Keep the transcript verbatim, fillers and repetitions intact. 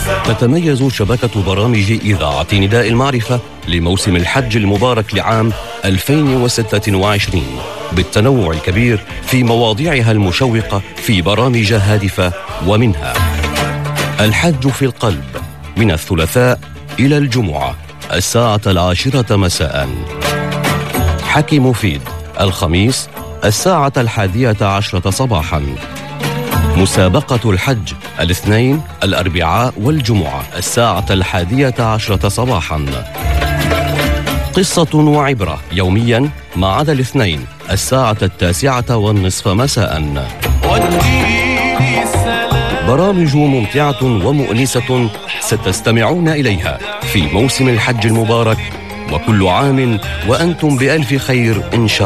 تتميز شبكة برامج إذاعة نداء المعرفة لموسم الحج المبارك لعام ألفين وستة وعشرين بالتنوع الكبير في مواضيعها المشوقة في برامج هادفة، ومنها الحج في القلب من الثلاثاء إلى الجمعة الساعة العاشرة مساء، حكي مفيد الخميس الساعة الحادية عشرة صباحا، مسابقة الحج الاثنين الأربعاء والجمعة الساعة الحادية عشرة صباحا، قصة وعبرة يوميا ما عدا الاثنين الساعة التاسعة والنصف مساء. برامج ممتعة ومؤنسة ستستمعون إليها في موسم الحج المبارك، وكل عام وأنتم بألف خير إن شاء الله.